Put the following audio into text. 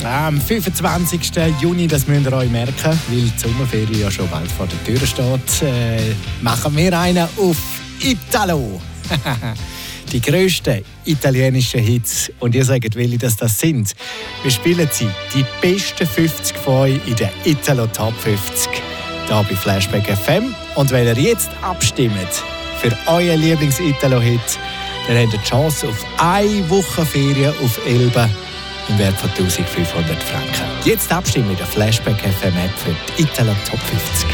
am 25. Juni, das müsst ihr euch merken, weil die Sommerferien ja schon bald vor der Tür steht, machen wir einen auf Italo. Die grössten italienischen Hits. Und ihr sagt, welche das sind. Wir spielen sie, die besten 50 von euch in der Italo Top 50. Hier bei Flashback FM. Und wenn ihr jetzt abstimmt für euren Lieblings-Italo-Hit, dann habt ihr die Chance auf eine Woche Ferien auf Elbe im Wert von 1500 Franken. Jetzt abstimmen in der Flashback FM App für die Italo Top 50.